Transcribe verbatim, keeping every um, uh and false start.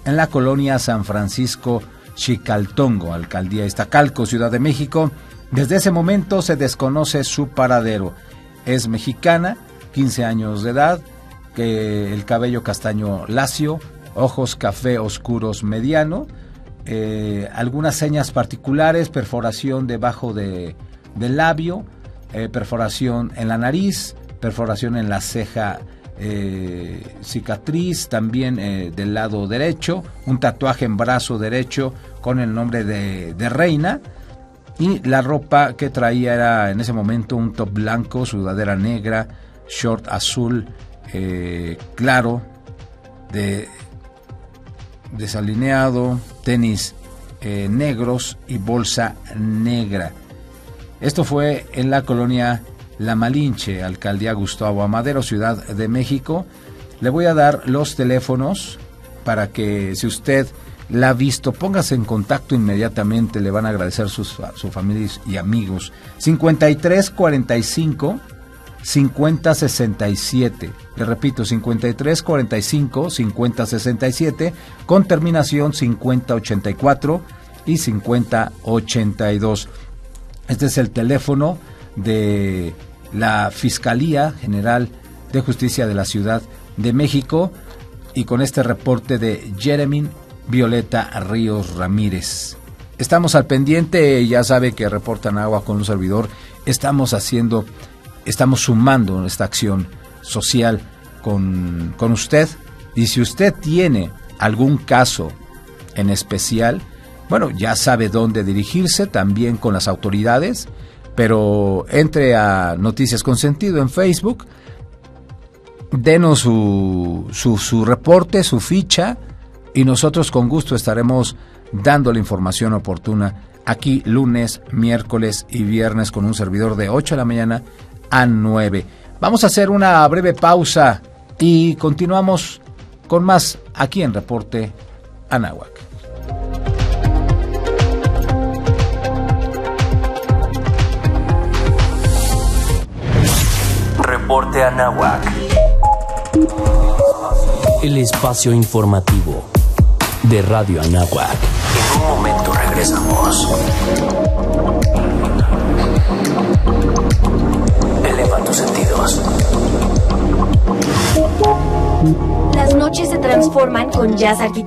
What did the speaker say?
en la colonia San Francisco Chicaltongo, alcaldía Iztacalco, Ciudad de México. Desde ese momento se desconoce su paradero. Es mexicana, quince años de edad, que el cabello castaño lacio, ojos café oscuros mediano, eh, algunas señas particulares, perforación debajo de, del labio, eh, perforación en la nariz, perforación en la ceja, eh, cicatriz también eh, del lado derecho, un tatuaje en brazo derecho con el nombre de, de reina, y la ropa que traía era en ese momento un top blanco, sudadera negra, short azul eh, claro, de desalineado, tenis eh, negros y bolsa negra. Esto fue en la colonia La Malinche, alcaldía Gustavo Amadero, Ciudad de México. Le voy a dar los teléfonos para que, si usted la ha visto, póngase en contacto inmediatamente. Le van a agradecer sus, sus familias y amigos. cincuenta y tres cuarenta y cinco cincuenta sesenta y siete. Le repito, cincuenta y tres cuarenta y cinco cincuenta sesenta y siete, con terminación cincuenta ochenta y cuatro y cincuenta ochenta y dos. Este es el teléfono de la Fiscalía General de Justicia de la Ciudad de México, y con este reporte de Jeremy Violeta Ríos Ramírez. Estamos al pendiente, ya sabe que Reporta Anáhuac con un servidor, estamos haciendo, estamos sumando esta acción social con, con usted, y si usted tiene algún caso en especial, bueno, ya sabe dónde dirigirse, también con las autoridades, pero entre a Noticias con Sentido en Facebook, denos su, su, su reporte, su ficha, y nosotros con gusto estaremos dando la información oportuna aquí lunes, miércoles y viernes con un servidor de ocho de la mañana a nueve. Vamos a hacer una breve pausa y continuamos con más aquí en Reporte Anáhuac. Reporte Anáhuac. El espacio informativo de Radio Anáhuac. En un momento regresamos. Eleva tus sentidos. Las noches se transforman con Jazz Arquitectura.